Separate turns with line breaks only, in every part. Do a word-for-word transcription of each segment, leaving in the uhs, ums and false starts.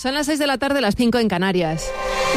Son las seis de la tarde, las cinco en Canarias.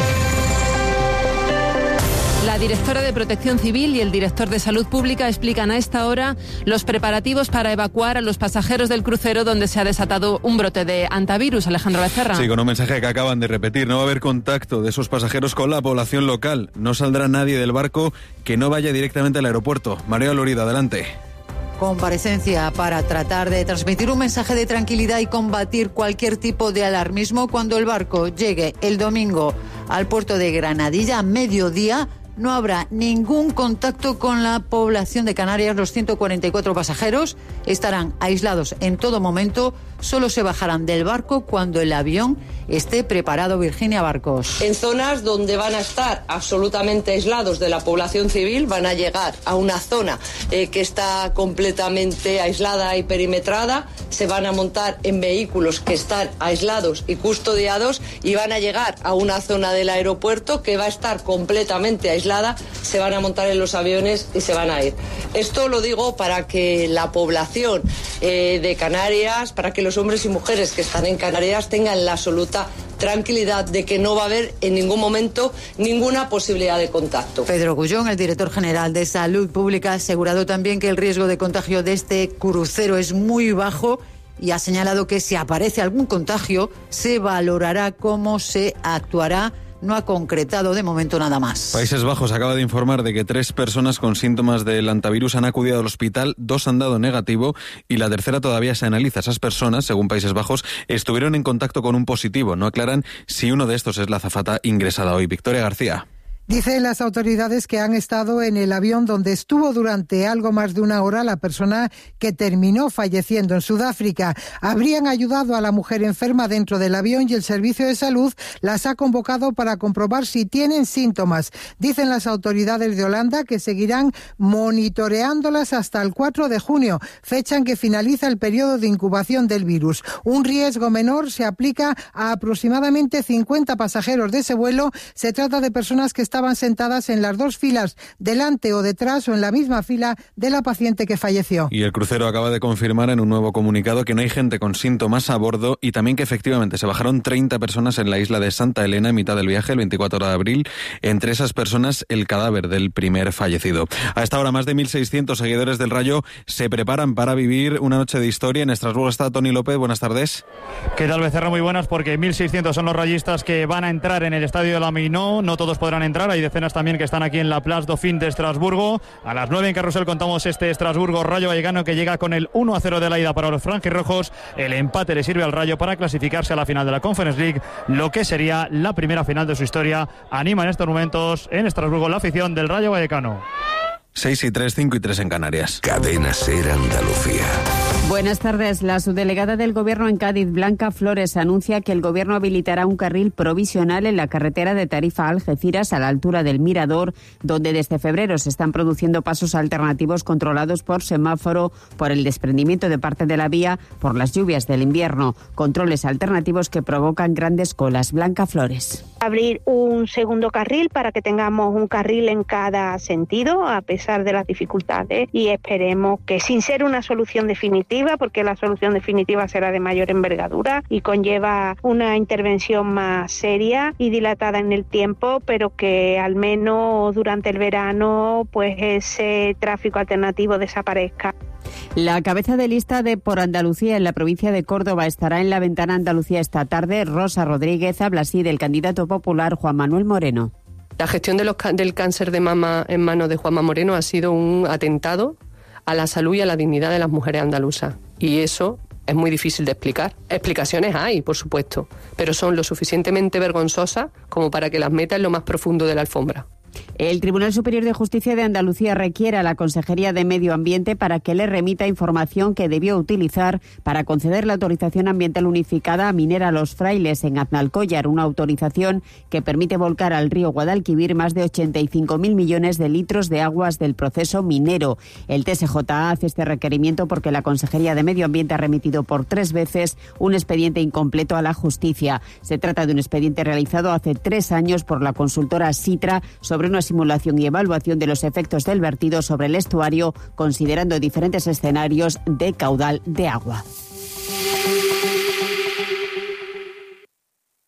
La directora de Protección Civil y el director de Salud Pública explican a esta hora los preparativos para evacuar a los pasajeros del crucero donde se ha desatado un brote de hantavirus. Alejandro Becerra.
Sí, con un mensaje que acaban de repetir. No va a haber contacto de esos pasajeros con la población local. No saldrá nadie del barco que no vaya directamente al aeropuerto. María Lorida, adelante.
Comparecencia para tratar de transmitir un mensaje de tranquilidad y combatir cualquier tipo de alarmismo cuando el barco llegue el domingo al puerto de Granadilla a mediodía. No habrá ningún contacto con la población de Canarias. Los ciento cuarenta y cuatro pasajeros estarán aislados en todo momento. Solo se bajarán del barco cuando el avión esté preparado. Virginia Barcos.
En zonas donde van a estar absolutamente aislados de la población civil, van a llegar a una zona eh, que está completamente aislada y perimetrada. Se van a montar en vehículos que están aislados y custodiados y van a llegar a una zona del aeropuerto que va a estar completamente aislada. Se van a montar en los aviones y se van a ir. Esto lo digo para que la población eh, de Canarias, para que los hombres y mujeres que están en Canarias tengan la absoluta tranquilidad de que no va a haber en ningún momento ninguna posibilidad de contacto.
Pedro Gullón, el director general de Salud Pública, ha asegurado también que el riesgo de contagio de este crucero es muy bajo y ha señalado que si aparece algún contagio se valorará cómo se actuará. No ha concretado de momento nada más.
Países Bajos acaba de informar de que tres personas con síntomas del hantavirus han acudido al hospital, dos han dado negativo y la tercera todavía se analiza. Esas personas, según Países Bajos, estuvieron en contacto con un positivo. No aclaran si uno de estos es la azafata ingresada hoy. Victoria García.
Dicen las autoridades que han estado en el avión donde estuvo durante algo más de una hora la persona que terminó falleciendo en Sudáfrica. Habrían ayudado a la mujer enferma dentro del avión y el Servicio de Salud las ha convocado para comprobar si tienen síntomas. Dicen las autoridades de Holanda que seguirán monitoreándolas hasta el cuatro de junio, fecha en que finaliza el periodo de incubación del virus. Un riesgo menor se aplica a aproximadamente cincuenta pasajeros de ese vuelo. Se trata de personas que están estaban sentadas en las dos filas, delante o detrás o en la misma fila de la paciente que falleció.
Y el crucero acaba de confirmar en un nuevo comunicado que no hay gente con síntomas a bordo y también que efectivamente se bajaron treinta personas en la isla de Santa Elena en mitad del viaje, el veinticuatro de abril. Entre esas personas, el cadáver del primer fallecido. A esta hora, más de mil seiscientos seguidores del Rayo se preparan para vivir una noche de historia. En Estrasburgo está Toni López. Buenas tardes.
¿Qué tal, Becerra? Muy buenas, porque mil seiscientos son los rayistas que van a entrar en el estadio de la Mainó. No todos podrán entrar. Hay decenas también que están aquí en la Place Dauphine de Estrasburgo. A las nueve en Carrusel contamos este Estrasburgo Rayo Vallecano que llega con el uno a cero de la ida para los franjirrojos. El empate le sirve al Rayo para clasificarse a la final de la Conference League, lo que sería la primera final de su historia. Anima en estos momentos en Estrasburgo la afición del Rayo Vallecano.
seis y tres, cinco y tres en Canarias.
Cadena SER Andalucía.
Buenas tardes. La subdelegada del Gobierno en Cádiz, Blanca Flores, anuncia que el Gobierno habilitará un carril provisional en la carretera de Tarifa a Algeciras, a la altura del Mirador, donde desde febrero se están produciendo pasos alternativos controlados por semáforo por el desprendimiento de parte de la vía por las lluvias del invierno. Controles alternativos que provocan grandes colas. Blanca Flores.
Abrir un segundo carril para que tengamos un carril en cada sentido, a pesar de las dificultades, y esperemos que, sin ser una solución definitiva, porque la solución definitiva será de mayor envergadura y conlleva una intervención más seria y dilatada en el tiempo, pero que al menos durante el verano pues ese tráfico alternativo desaparezca.
La cabeza de lista de Por Andalucía en la provincia de Córdoba estará en la Ventana Andalucía esta tarde. Rosa Rodríguez habla así del candidato popular Juan Manuel Moreno.
La gestión de los, del cáncer de mama en manos de Juanma Moreno ha sido un atentado a la salud y a la dignidad de las mujeres andaluzas. Y eso es muy difícil de explicar. Explicaciones hay, por supuesto, pero son lo suficientemente vergonzosas como para que las meta en lo más profundo de la alfombra.
El Tribunal Superior de Justicia de Andalucía requiere a la Consejería de Medio Ambiente para que le remita información que debió utilizar para conceder la autorización ambiental unificada a Minera Los Frailes en Aznalcóllar, una autorización que permite volcar al río Guadalquivir más de ochenta y cinco mil millones de litros de aguas del proceso minero. El T S J A hace este requerimiento porque la Consejería de Medio Ambiente ha remitido por tres veces un expediente incompleto a la justicia. Se trata de un expediente realizado hace tres años por la consultora Sitra sobre una simulación y evaluación de los efectos del vertido sobre el estuario, considerando diferentes escenarios de caudal de agua.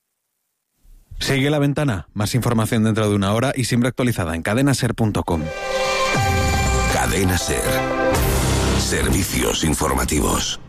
Sigue La Ventana. Más información dentro de una hora y siempre actualizada en cadena ser punto com.
Cadena Ser. Servicios informativos.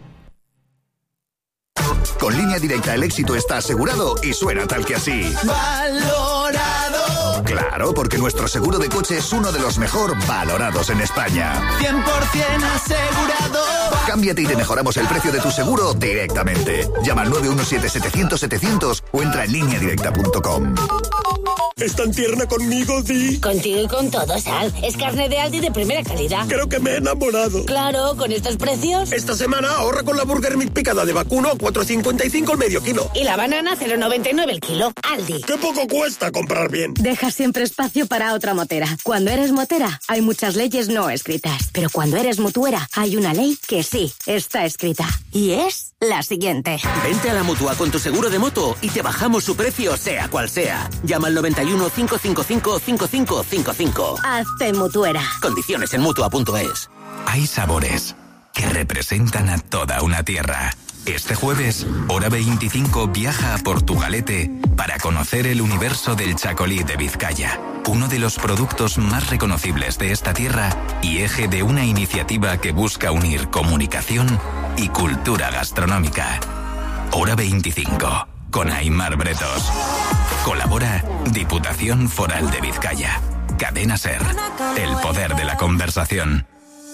Con Línea Directa el éxito está asegurado y suena tal que así.
¡Valorado!
Claro, porque nuestro seguro de coche es uno de los mejor valorados en España.
cien por ciento asegurado.
Cámbiate y te mejoramos el precio de tu seguro directamente. Llama al nueve uno siete, setecientos, setecientos o entra en línea directa punto com.
¿Es tan tierna conmigo, Di?
Contigo y con todo, Sal. Es carne de Aldi de primera calidad.
Creo que me he enamorado.
Claro, con estos precios.
Esta semana ahorra con la Burger Meat picada de vacuno a cuatro cincuenta y cinco el medio kilo.
Y la banana cero noventa y nueve el kilo. Aldi.
¡Qué poco cuesta comprar bien!
Deja siempre espacio para otra motera. Cuando eres motera, hay muchas leyes no escritas. Pero cuando eres mutuera, hay una ley que sí está escrita. Y es la siguiente.
Vente a la Mutua con tu seguro de moto y te bajamos su precio sea cual sea. Llama al noventa y uno, cinco cinco cinco, cinco cinco cinco cinco.
Hazte mutuera.
Condiciones en mutua punto es.
Hay sabores que representan a toda una tierra. Este jueves, Hora veinticinco viaja a Portugalete para conocer el universo del chacolí de Vizcaya, uno de los productos más reconocibles de esta tierra y eje de una iniciativa que busca unir comunicación y cultura gastronómica. Hora veinticinco, con Aimar Bretos. Colabora Diputación Foral de Vizcaya. Cadena Ser, el poder de la conversación.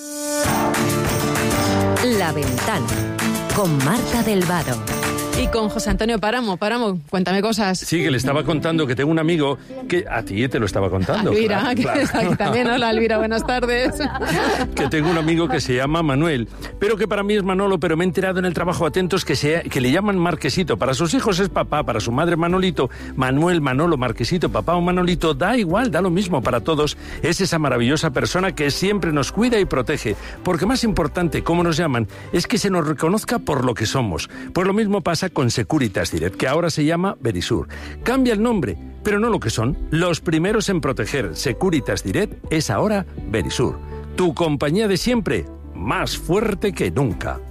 La Ventana, con Marta del Vado.
Y con José Antonio Páramo. Páramo, cuéntame cosas.
Sí, que le estaba contando que tengo un amigo que a ti te lo estaba contando.
Elvira,
claro,
que
claro.
está aquí también. Hola, Elvira, buenas tardes.
Que tengo un amigo que se llama Manuel, pero que para mí es Manolo, pero me he enterado en el trabajo atentos que, se, que le llaman Marquesito. Para sus hijos es papá, para su madre Manolito, Manuel, Manolo, Marquesito, papá o Manolito, da igual, da lo mismo para todos. Es esa maravillosa persona que siempre nos cuida y protege, porque más importante, como nos llaman, es que se nos reconozca por lo que somos. Pues lo mismo pasa con Securitas Direct, que ahora se llama Verisur. Cambia el nombre, pero no lo que son. Los primeros en proteger. Securitas Direct es ahora Verisur. Tu compañía de siempre, más fuerte que nunca.